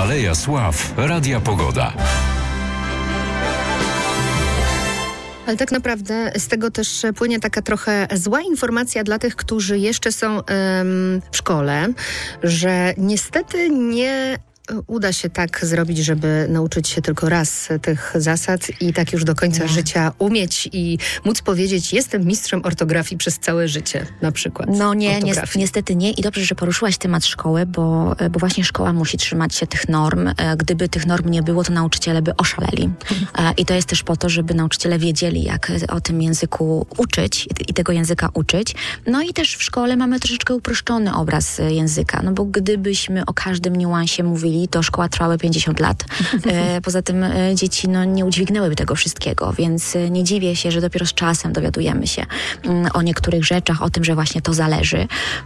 Aleja Sław Radia Pogoda. Ale tak naprawdę z tego też płynie taka trochę zła informacja dla tych, którzy jeszcze są w szkole, że niestety nie uda się tak zrobić, żeby nauczyć się tylko raz tych zasad i tak już do końca życia umieć i móc powiedzieć, jestem mistrzem ortografii przez całe życie, na przykład. No nie, niestety nie. I dobrze, że poruszyłaś temat szkoły, bo właśnie szkoła musi trzymać się tych norm. Gdyby tych norm nie było, to nauczyciele by oszaleli. I to jest też po to, żeby nauczyciele wiedzieli, jak o tym języku uczyć i tego języka uczyć. No i też w szkole mamy troszeczkę uproszczony obraz języka, no bo gdybyśmy o każdym niuansie mówili, to szkoła trwały 50 lat. Poza tym dzieci nie udźwignęłyby tego wszystkiego, więc nie dziwię się, że dopiero z czasem dowiadujemy się o niektórych rzeczach, o tym, że właśnie to zależy.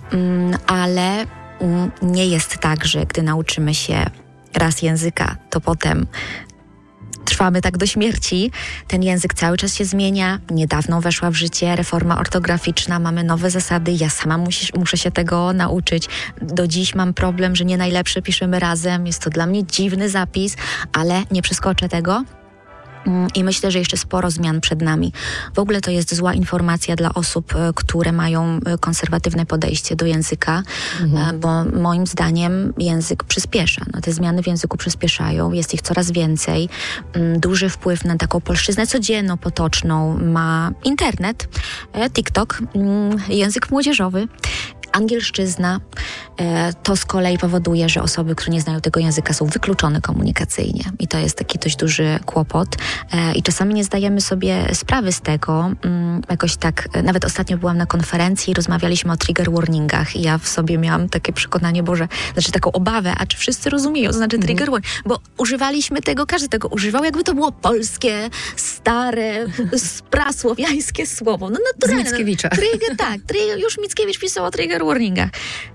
Ale nie jest tak, że gdy nauczymy się raz języka, to potem trwamy tak do śmierci. Ten język cały czas się zmienia. Niedawno weszła w życie reforma ortograficzna, mamy nowe zasady. Ja sama muszę się tego nauczyć. Do dziś mam problem, że nie najlepsze piszemy razem. Jest to dla mnie dziwny zapis, ale nie przeskoczę tego. I myślę, że jeszcze sporo zmian przed nami. W ogóle to jest zła informacja dla osób, które mają konserwatywne podejście do języka, bo moim zdaniem język przyspiesza. Te zmiany w języku przyspieszają, jest ich coraz więcej. Duży wpływ na taką polszczyznę codzienną, potoczną ma internet, TikTok, język młodzieżowy, angielszczyzna. To z kolei powoduje, że osoby, które nie znają tego języka, są wykluczone komunikacyjnie. I to jest taki dość duży kłopot. I czasami nie zdajemy sobie sprawy z tego. Jakoś tak, nawet ostatnio byłam na konferencji i rozmawialiśmy o trigger warningach i ja w sobie miałam takie przekonanie, taką obawę, a czy wszyscy rozumieją, to znaczy trigger warning, bo używaliśmy tego, każdy tego używał, jakby to było polskie, stare, prasłowiańskie słowo. Z Mickiewicza. Już Mickiewicz pisał o trigger warningach.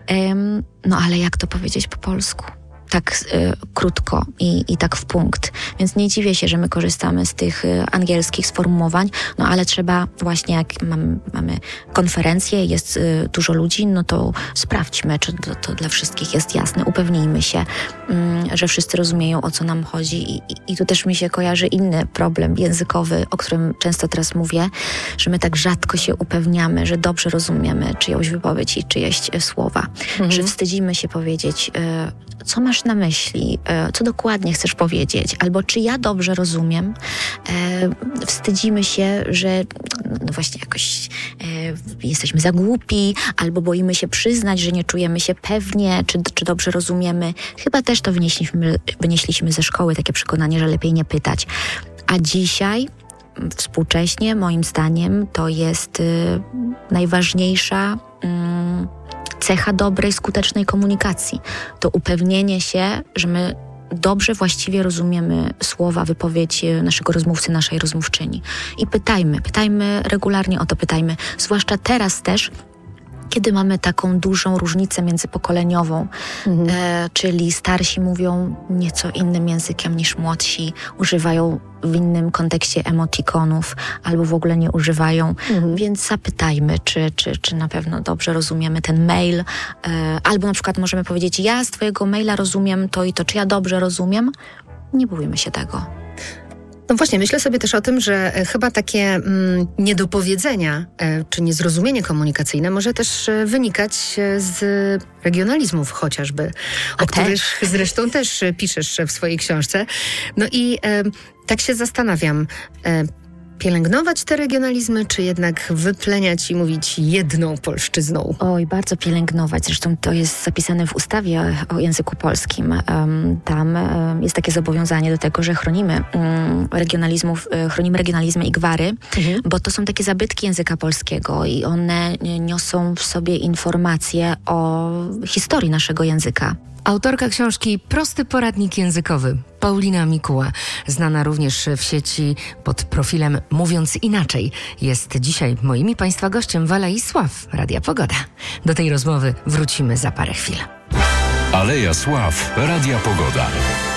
Ale jak to powiedzieć po polsku? Tak krótko i tak w punkt. Więc nie dziwię się, że my korzystamy z tych angielskich sformułowań, ale trzeba właśnie, jak mamy konferencję, jest dużo ludzi, to sprawdźmy, czy to dla wszystkich jest jasne. Upewnijmy się, że wszyscy rozumieją, o co nam chodzi. I tu też mi się kojarzy inny problem językowy, o którym często teraz mówię, że my tak rzadko się upewniamy, że dobrze rozumiemy czyjąś wypowiedź i czyjeś słowa. Że wstydzimy się powiedzieć, co masz na myśli, co dokładnie chcesz powiedzieć, albo czy ja dobrze rozumiem. Wstydzimy się, że właśnie jakoś jesteśmy za głupi, albo boimy się przyznać, że nie czujemy się pewnie, czy dobrze rozumiemy. Chyba też to wynieśliśmy ze szkoły, takie przekonanie, że lepiej nie pytać. A dzisiaj, współcześnie, moim zdaniem, to jest najważniejsza cecha dobrej, skutecznej komunikacji. To upewnienie się, że my dobrze, właściwie rozumiemy słowa, wypowiedź naszego rozmówcy, naszej rozmówczyni. I pytajmy regularnie o to, zwłaszcza teraz też, kiedy mamy taką dużą różnicę międzypokoleniową, czyli starsi mówią nieco innym językiem niż młodsi, używają w innym kontekście emotikonów albo w ogóle nie używają, więc zapytajmy, czy na pewno dobrze rozumiemy ten mail, albo na przykład możemy powiedzieć, ja z twojego maila rozumiem to i to, czy ja dobrze rozumiem? Nie bójmy się tego. No właśnie, myślę sobie też o tym, że chyba takie niedopowiedzenia czy niezrozumienie komunikacyjne może też wynikać z regionalizmów chociażby, o których zresztą też piszesz w swojej książce. No i tak się zastanawiam, pielęgnować te regionalizmy, czy jednak wypleniać i mówić jedną polszczyzną? Oj, bardzo pielęgnować. Zresztą to jest zapisane w ustawie o języku polskim. Tam jest takie zobowiązanie do tego, że chronimy regionalizmy i gwary, bo to są takie zabytki języka polskiego i one niosą w sobie informacje o historii naszego języka. Autorka książki Prosty poradnik językowy, Paulina Mikuła, znana również w sieci pod profilem Mówiąc Inaczej, jest dzisiaj moim i Państwa gościem w Alei Sław Radia Pogoda. Do tej rozmowy wrócimy za parę chwil. Aleja Sław Radia Pogoda.